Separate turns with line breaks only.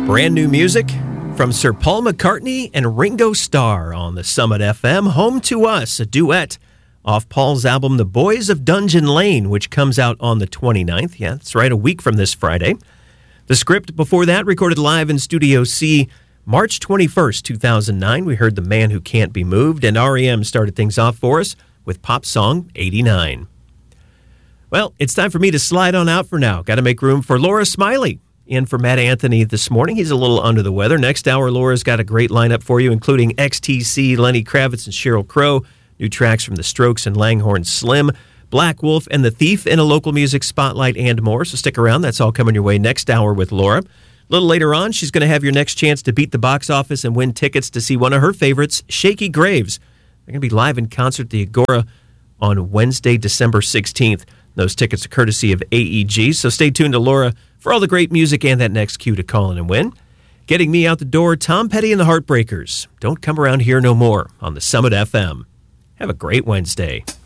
Brand new music from Sir Paul McCartney and Ringo Starr on the Summit FM. Home to Us, a duet off Paul's album The Boys of Dungeon Lane, which comes out on the 29th. Yeah, that's right, a week from this Friday. The script before that recorded live in Studio C, March 21st, 2009. We heard The Man Who Can't Be Moved, and R.E.M. started things off for us with pop song 89. Well, it's time for me to slide on out for now. Got to make room for Laura Smiley. In for Matt Anthony this morning. He's a little under the weather. Next hour, Laura's got a great lineup for you, including XTC, Lenny Kravitz, and Sheryl Crow, new tracks from The Strokes and Langhorne Slim, Black Wolf and The Thief in a local music spotlight, and more. So stick around. That's all coming your way next hour with Laura. A little later on, she's going to have your next chance to beat the box office and win tickets to see one of her favorites, Shakey Graves. They're going to be live in concert at the Agora on Wednesday, December 16th. Those tickets are courtesy of AEG, so stay tuned to Laura for all the great music and that next cue to call in and win. Getting me out the door, Tom Petty and the Heartbreakers. Don't come around here no more on the Summit FM. Have a great Wednesday.